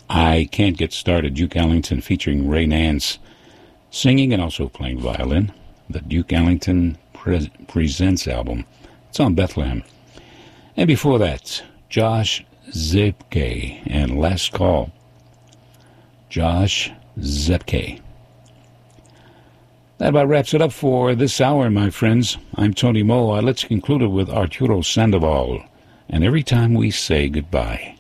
I Can't Get Started, Duke Ellington featuring Ray Nance, singing and also playing violin. The Duke Ellington Presents album. It's on Bethlehem. And before that, Josh Zepke and Last Call. Josh Zepke. That about wraps it up for this hour, my friends. I'm Tony Moe. Let's conclude it with Arturo Sandoval. And every time we say goodbye.